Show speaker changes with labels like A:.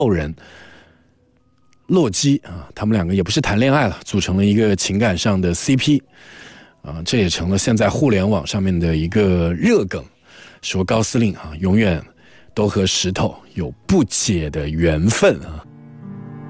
A: 人洛基啊，他们两个也不是谈恋爱了，组成了一个情感上的 CP 啊，这也成了现在互联网上面的一个热梗，说高司令啊永远都和石头有不解的缘分啊。